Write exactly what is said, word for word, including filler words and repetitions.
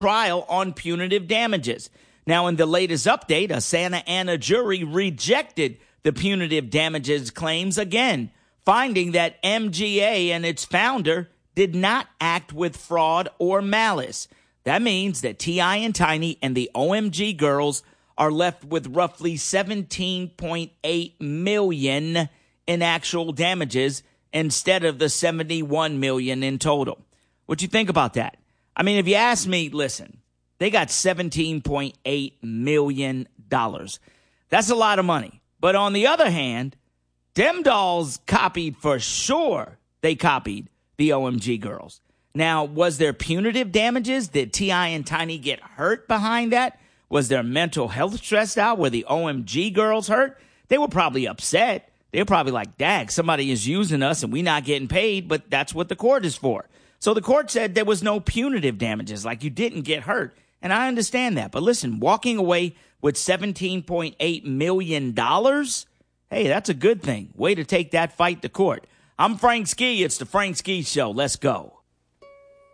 trial on punitive damages. Now, in the latest update, a Santa Ana jury rejected the punitive damages claims again, finding that M G A and its founder did not act with fraud or malice. That means that T I and Tiny and the O M G girls are left with roughly seventeen point eight million dollars in actual damages instead of the seventy-one million dollars in total. What you think about that? I mean, if you ask me, listen, they got seventeen point eight million dollars. That's a lot of money. But on the other hand, them dolls copied for sure. They copied the O M G girls. Now, was there punitive damages? Did T I and Tiny get hurt behind that? Was their mental health stressed out? Were the O M G girls hurt? They were probably upset. They were probably like, dag, somebody is using us and we not getting paid, but that's what the court is for. So the court said there was no punitive damages, like you didn't get hurt. And I understand that. But listen, walking away with seventeen point eight million dollars, hey, that's a good thing. Way to take that fight to court. I'm Frank Ski. It's the Frank Ski Show. Let's go.